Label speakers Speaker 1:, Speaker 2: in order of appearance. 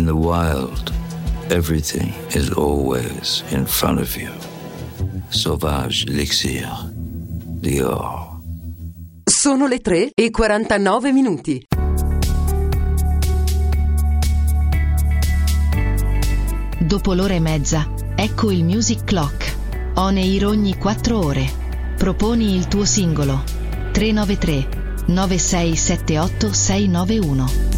Speaker 1: In the wild, everything is always in front of you. Sauvage Elixir, Dior.
Speaker 2: Sono le 3:49.
Speaker 3: Dopo l'ora e mezza, ecco il Music Clock. On air ogni 4 ore. Proponi il tuo singolo. 393 9678 691.